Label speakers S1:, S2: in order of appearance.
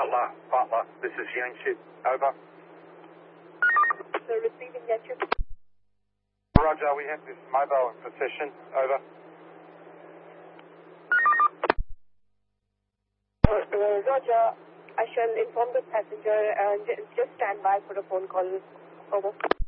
S1: Butler, this is Yanship. Over.
S2: So receiving Yanship.
S1: Roger, we have this mobile in possession. Over.
S2: Roger, I shall inform the passenger and just stand by for a phone call. Over.